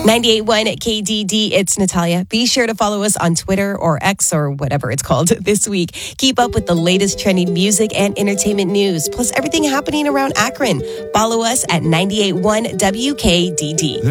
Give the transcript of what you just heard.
98.1 KDD, it's Natalia. Be sure to follow us on Twitter or X or whatever it's called this week. Keep up with the latest trending music and entertainment news, plus everything happening around Akron. Follow us at 98.1 WKDD.